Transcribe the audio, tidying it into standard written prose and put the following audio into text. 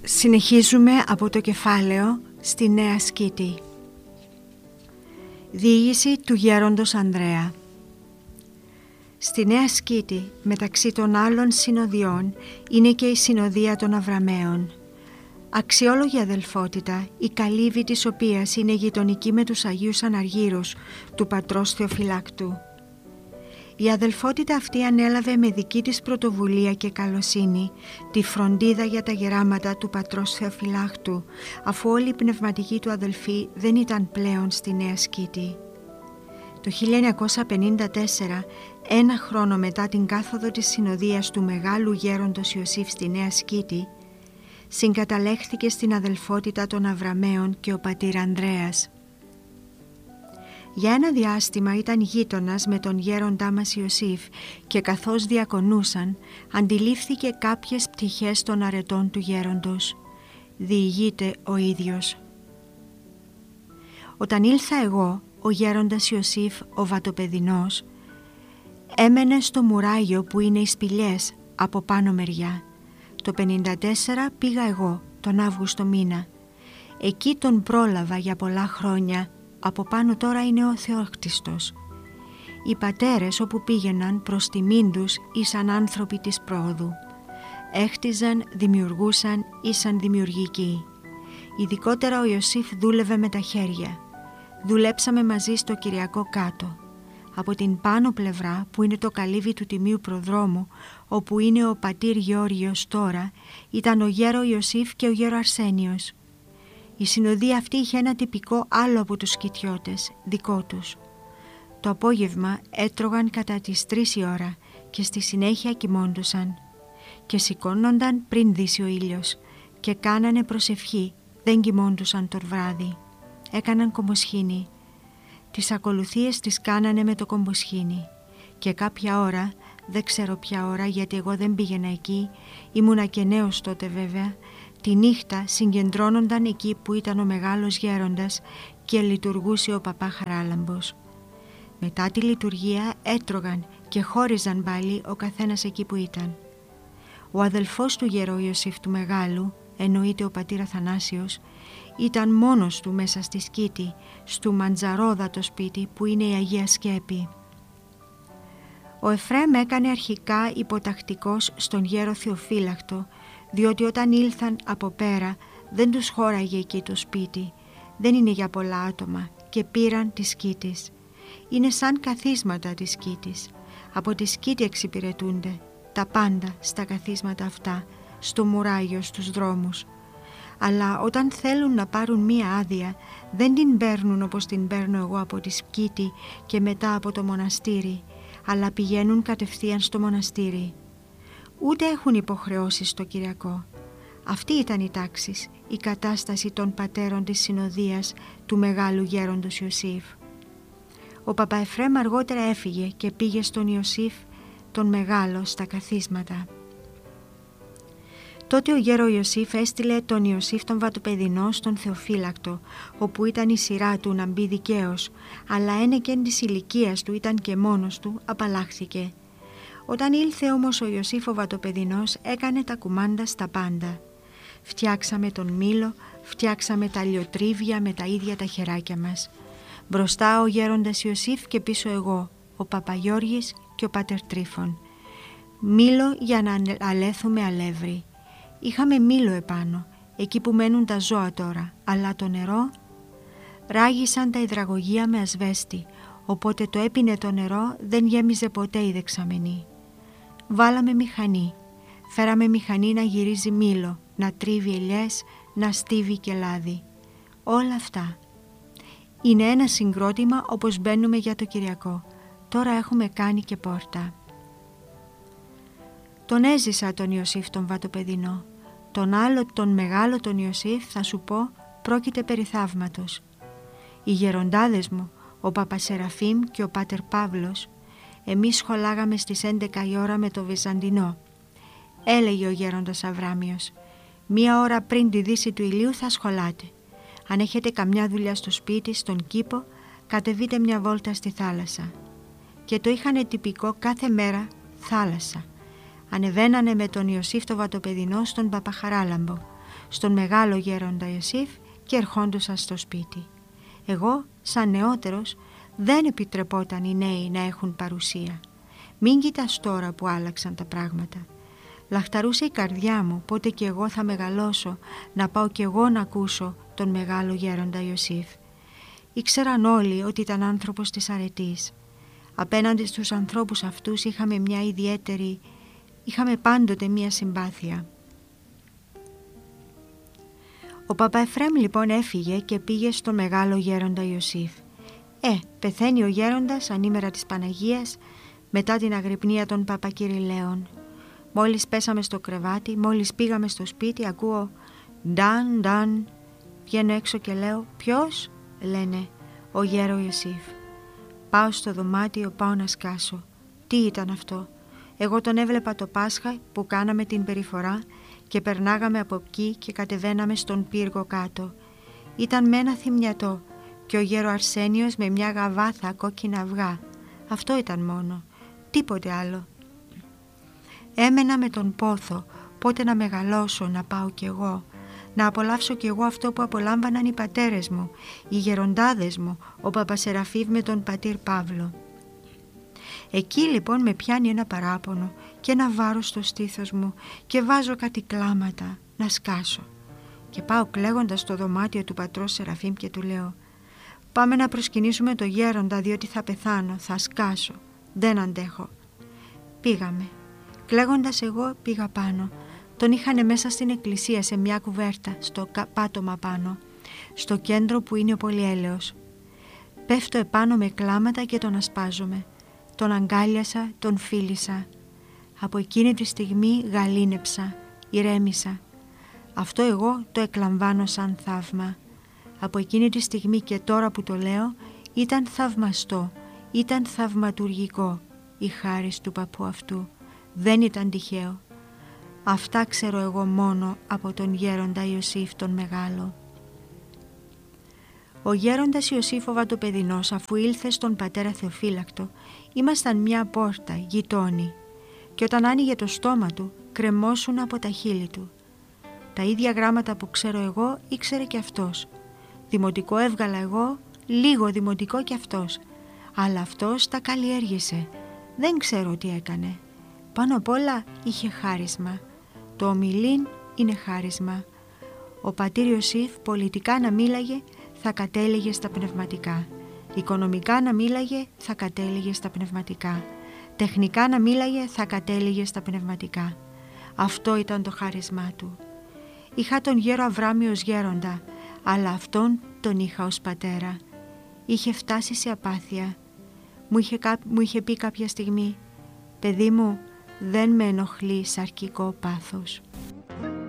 Συνεχίζουμε από το κεφάλαιο στη Νέα Σκήτη. Διήγηση του γέροντος Ανδρέα. Στη Νέα Σκήτη, μεταξύ των άλλων συνοδιών, είναι και η συνοδεία των Αβραμαίων. Αξιόλογη αδελφότητα, η καλύβη της οποίας είναι γειτονική με τους Αγίους Αναργύρους του πατρός Θεοφυλάκτου. Η αδελφότητα αυτή ανέλαβε με δική της πρωτοβουλία και καλοσύνη τη φροντίδα για τα γεράματα του πατρός Θεοφυλάκτου, αφού όλοι οι πνευματικοί του αδελφοί δεν ήταν πλέον στη Νέα Σκήτη. Το 1954, ένα χρόνο μετά την κάθοδο της συνοδείας του μεγάλου γέροντος Ιωσήφ στη Νέα Σκήτη, συγκαταλέχθηκε στην αδελφότητα των Αβραμαίων και ο πατήρ Ανδρέας. Για ένα διάστημα ήταν γείτονας με τον γέροντά μας Ιωσήφ και καθώς διακονούσαν αντιλήφθηκε κάποιες πτυχές των αρετών του γέροντος. Διηγείται ο ίδιος. Όταν ήλθα εγώ, ο γέροντας Ιωσήφ ο Βατοπεδινός έμενε στο μουράγιο που είναι οι σπηλιές από πάνω μεριά. Το 54 πήγα εγώ τον Αύγουστο μήνα. Εκεί τον πρόλαβα για πολλά χρόνια. Από πάνω τώρα είναι ο Θεόκτιστος. Οι πατέρες όπου πήγαιναν προς τιμήν τους ήσαν άνθρωποι της πρόοδου. Έχτιζαν, δημιουργούσαν, ήσαν δημιουργικοί. Ειδικότερα ο Ιωσήφ δούλευε με τα χέρια. Δουλέψαμε μαζί στο Κυριακό κάτω. Από την πάνω πλευρά που είναι το καλύβι του Τιμίου Προδρόμου, όπου είναι ο πατήρ Γεώργιος τώρα, ήταν ο γέρο Ιωσήφ και ο γέρο Αρσένιος. Η συνοδεία αυτή είχε ένα τυπικό άλλο από τους σκητιώτες, δικό τους. Το απόγευμα έτρωγαν κατά τις 3 η ώρα και στη συνέχεια κοιμώντουσαν και σηκώνονταν πριν δύσει ο ήλιος και κάνανε προσευχή, δεν κοιμώντουσαν το βράδυ. Έκαναν κομποσχήνη. Τις ακολουθίες τις κάνανε με το κομποσχήνη και κάποια ώρα, δεν ξέρω ποια ώρα γιατί εγώ δεν πήγαινα εκεί, ήμουνα και νέος τότε βέβαια, τη νύχτα συγκεντρώνονταν εκεί που ήταν ο μεγάλος γέροντας και λειτουργούσε ο παπά Χαράλαμπος. Μετά τη λειτουργία έτρωγαν και χώριζαν πάλι ο καθένας εκεί που ήταν. Ο αδελφός του γερό Ιωσήφ του Μεγάλου, εννοείται ο πατήρ Αθανάσιος, ήταν μόνος του μέσα στη σκήτη, στου μαντζαρόδατο σπίτι που είναι η Αγία Σκέπη. Ο Εφραίμ έκανε αρχικά υποτακτικός στον γέρο Θεοφύλακτο, διότι όταν ήλθαν από πέρα δεν τους χώραγε εκεί το σπίτι, δεν είναι για πολλά άτομα και πήραν τη σκήτης. Είναι σαν καθίσματα της σκήτης, από τη σκήτη εξυπηρετούνται τα πάντα στα καθίσματα αυτά, στο μουράγιο, στους δρόμους. Αλλά όταν θέλουν να πάρουν μία άδεια δεν την παίρνουν όπως την παίρνω εγώ από τη σκήτη και μετά από το μοναστήρι, αλλά πηγαίνουν κατευθείαν στο μοναστήρι. Ούτε έχουν υποχρεώσεις στο Κυριακό. Αυτή ήταν η τάξη, η κατάσταση των πατέρων της συνοδείας του μεγάλου γέροντος Ιωσήφ. Ο παπά Εφραίμ αργότερα έφυγε και πήγε στον Ιωσήφ τον μεγάλο στα καθίσματα. Τότε ο γέρο Ιωσήφ έστειλε τον Ιωσήφ τον Βατοπεδινό στον Θεοφύλακτο, όπου ήταν η σειρά του να μπει δικαίως, αλλά ένεκεν της ηλικίας του ήταν και μόνος του, απαλλάχθηκε. Όταν ήλθε όμως ο Ιωσήφ ο Βατοπεδινός έκανε τα κουμάντα στα πάντα. Φτιάξαμε τον μήλο, φτιάξαμε τα λιοτρίβια με τα ίδια τα χεράκια μας. Μπροστά ο γέροντας Ιωσήφ και πίσω εγώ, ο Παπαγιώργης και ο Πάτερ Τρίφων. Μήλο για να αλέθουμε αλεύρι. Είχαμε μήλο επάνω, εκεί που μένουν τα ζώα τώρα, αλλά το νερό ράγισαν τα υδραγωγεία με ασβέστη, οπότε το έπινε το νερό δεν γέμιζε ποτέ η δεξαμενή. Βάλαμε μηχανή, φέραμε μηχανή να γυρίζει μήλο, να τρίβει ελιές, να στίβει και λάδι. Όλα αυτά. Είναι ένα συγκρότημα όπως μπαίνουμε για το Κυριακό. Τώρα έχουμε κάνει και πόρτα. Τον έζησα τον Ιωσήφ τον Βατοπεδινό. Τον άλλο τον μεγάλο τον Ιωσήφ θα σου πω πρόκειται περί θαύματος. Οι γεροντάδες μου, ο Παπασεραφείμ και ο Πάτερ Παύλος, εμείς σχολάγαμε στις 11 η ώρα με το Βυζαντινό. Έλεγε ο γέροντας Αβράμιος, 1 ώρα πριν τη δύση του ηλίου θα σχολάτε. Αν έχετε καμιά δουλειά στο σπίτι, στον κήπο, κατεβείτε μια βόλτα στη θάλασσα. Και το είχανε τυπικό κάθε μέρα θάλασσα. Ανεβαίνανε με τον Ιωσήφ το Βατοπεδινό στον Παπαχαράλαμπο. στον μεγάλο γέροντα Ιωσήφ και ερχόντουσαν στο σπίτι. Εγώ, σαν νεότερος, δεν επιτρεπόταν οι νέοι να έχουν παρουσία. Μην κοιτάς τώρα που άλλαξαν τα πράγματα. Λαχταρούσε η καρδιά μου πότε και εγώ θα μεγαλώσω να πάω κι εγώ να ακούσω τον μεγάλο γέροντα Ιωσήφ. Ήξεραν όλοι ότι ήταν άνθρωπος της αρετής. Απέναντι στους ανθρώπους αυτούς είχαμε πάντοτε μία συμπάθεια. Ο Παπαεφρέμ λοιπόν έφυγε και πήγε στον μεγάλο γέροντα Ιωσήφ. Πεθαίνει ο γέροντας ανήμερα της Παναγίας μετά την αγρυπνία των Παπακυριλαίων. Μόλις πέσαμε στο κρεβάτι, μόλις πήγαμε στο σπίτι, ακούω «Νταν, νταν». Βγαίνω έξω και λέω «Ποιος?» Λένε «Ο γέρο Ιωσήφ». Πάω στο δωμάτιο, πάω να σκάσω. Τι ήταν αυτό? Εγώ τον έβλεπα το Πάσχα που κάναμε την περιφορά και περνάγαμε από εκεί και κατεβαίναμε στον πύργο κάτω. Ήταν με ένα θυμιατό και ο γέρο Αρσένιος με μια γαβάθα κόκκινα αυγά. Αυτό ήταν μόνο, τίποτε άλλο. Έμενα με τον πόθο πότε να μεγαλώσω, να πάω κι εγώ, να απολαύσω κι εγώ αυτό που απολάμβαναν οι πατέρες μου, οι γεροντάδες μου, ο Παπασεραφείμ με τον πατήρ Παύλο. Εκεί λοιπόν με πιάνει ένα παράπονο και ένα βάρος στο στήθος μου και βάζω κάτι κλάματα να σκάσω. Και πάω κλαίγοντας στο δωμάτιο του πατρός Σεραφείμ και του λέω «Πάμε να προσκυνήσουμε το γέροντα διότι θα πεθάνω, θα σκάσω, δεν αντέχω». Πήγαμε. Κλαίγοντας εγώ πήγα πάνω. Τον είχανε μέσα στην εκκλησία σε μια κουβέρτα στο πάτωμα πάνω, στο κέντρο που είναι ο πολυέλαιος. Πέφτω επάνω με κλάματα και τον ασπάζομαι. Τον αγκάλιασα, τον φίλησα. Από εκείνη τη στιγμή γαλήνεψα, ηρέμησα. Αυτό εγώ το εκλαμβάνω σαν θαύμα. Από εκείνη τη στιγμή και τώρα που το λέω ήταν θαυμαστό, ήταν θαυματουργικό η χάρις του παππού αυτού. Δεν ήταν τυχαίο. Αυτά ξέρω εγώ μόνο από τον γέροντα Ιωσήφ τον Μεγάλο. Ο γέροντας Ιωσήφ ο Βατοπεδινός, αφού ήλθε στον πατέρα Θεοφύλακτο, ήμασταν μια πόρτα, γειτόνι, και όταν άνοιγε το στόμα του, κρεμόσουν από τα χείλη του. Τα ίδια γράμματα που ξέρω εγώ ήξερε και αυτός. Δημοτικό έβγαλα εγώ, λίγο δημοτικό κι αυτός. Αλλά αυτός τα καλλιέργησε. Δεν ξέρω τι έκανε. Πάνω απ' όλα είχε χάρισμα. Το ομιλήν είναι χάρισμα. Ο πατήρ Ιωσήφ πολιτικά να μίλαγε θα κατέληγε στα πνευματικά. Οικονομικά να μίλαγε θα κατέληγε στα πνευματικά. Τεχνικά να μίλαγε θα κατέληγε στα πνευματικά. Αυτό ήταν το χάρισμά του. Είχα τον γέρο Αβράμι ως γέροντα, αλλά αυτόν τον είχα ως πατέρα. Είχε φτάσει σε απάθεια. Μου είχε πει κάποια στιγμή «Παιδί μου, δεν με ενοχλεί σαρκικό πάθος».